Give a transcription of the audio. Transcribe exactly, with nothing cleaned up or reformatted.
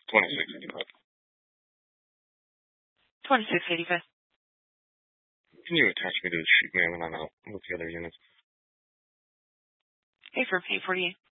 Twenty-six eighty-five. Twenty-six eighty-five. Can you attach me to the sheet mail and I'm out with the other units? Pay for eight forty-eight.